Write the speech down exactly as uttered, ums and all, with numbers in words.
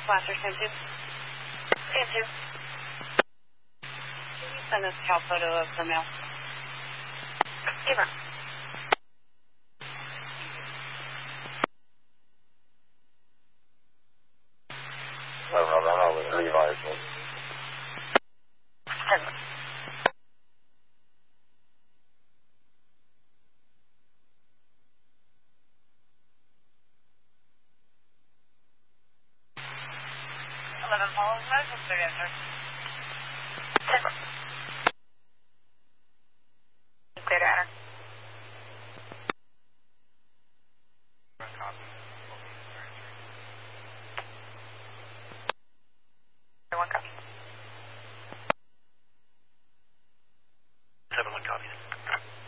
Blaster, ten two. ten two. Can you send us a cal photo of the mail? Give her. No, no, no, no, with Levi's. Perfect. eleven Paul, medical student, sir. Perfect.